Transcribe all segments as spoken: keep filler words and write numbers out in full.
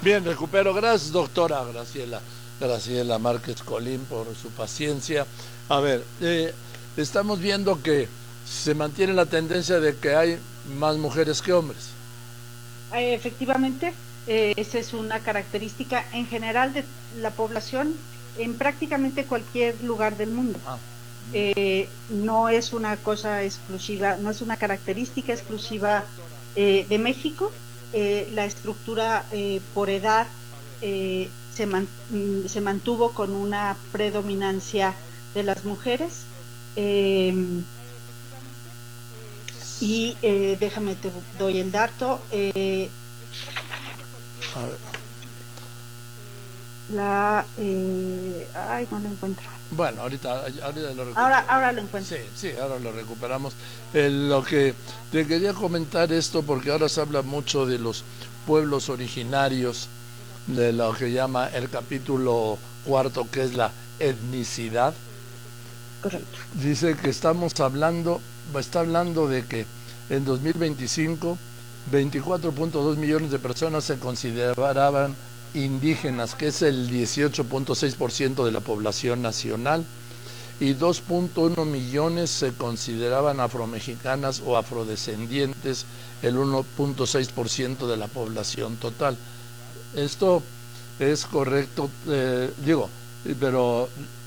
Bien, recupero. Gracias, doctora Graciela, Graciela Márquez Colín, por su paciencia. A ver, eh, estamos viendo que se mantiene la tendencia de que hay más mujeres que hombres. Eh, efectivamente, eh, esa es una característica en general de la población en prácticamente cualquier lugar del mundo. Ah, Eh, no es una cosa exclusiva, no es una característica exclusiva eh, de México. Eh, la estructura eh, por edad eh, se, man, mm, se mantuvo con una predominancia de las mujeres. Eh, y eh, déjame te doy el dato. Eh, a ver. la eh, ay, no lo encuentro. Bueno, ahorita, ahorita lo recuperamos. Ahora, ahora lo encuentro. Sí, sí, ahora lo recuperamos. Eh, lo que te quería comentar esto, porque ahora se habla mucho de los pueblos originarios, de lo que llama el capítulo cuarto, que es la etnicidad. Correcto. Dice que estamos hablando, está hablando de que en dos mil veinticinco, veinticuatro punto dos millones de personas se consideraban indígenas, que es el dieciocho punto seis por ciento de la población nacional, y dos punto uno millones se consideraban afromexicanas o afrodescendientes, el uno punto seis por ciento de la población total. Esto es correcto, eh, digo, pero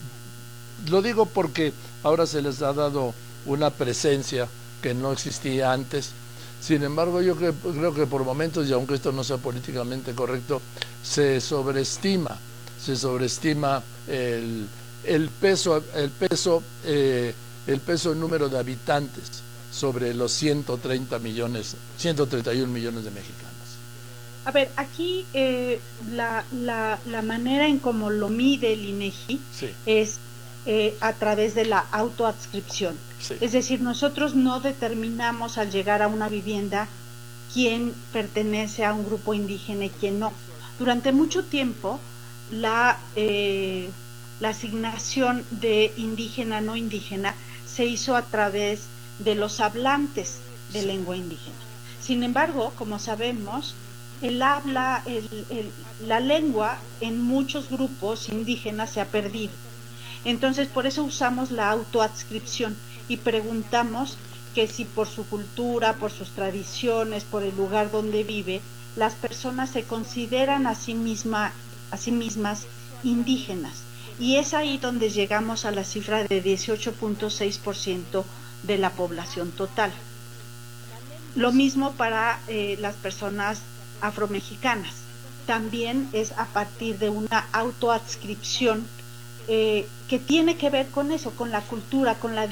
lo digo porque ahora se les ha dado una presencia que no existía antes. Sin embargo, yo creo, creo que por momentos, y aunque esto no sea políticamente correcto, se sobreestima, se sobreestima el, el peso, el peso, eh, el peso en número de habitantes sobre los ciento treinta millones, ciento treinta y uno millones de mexicanos. A ver, aquí eh, la, la, la manera en cómo lo mide el INEGI Sí, es eh, a través de la autoadscripción. sí, Es decir, nosotros no determinamos al llegar a una vivienda quién pertenece a un grupo indígena y quién no. Durante mucho tiempo, la, eh, la asignación de indígena no indígena se hizo a través de los hablantes de sí. lengua indígena. Sin embargo, como sabemos, el habla, el, el, la lengua en muchos grupos indígenas se ha perdido. Entonces, por eso usamos la autoadscripción y preguntamos que si por su cultura, por sus tradiciones, por el lugar donde vive, las personas se consideran a sí, misma, a sí mismas indígenas. Y es ahí donde llegamos a la cifra de dieciocho punto seis por ciento de la población total. Lo mismo para eh, las personas afromexicanas. También es a partir de una autoadscripción eh, que tiene que ver con eso, con la cultura, con la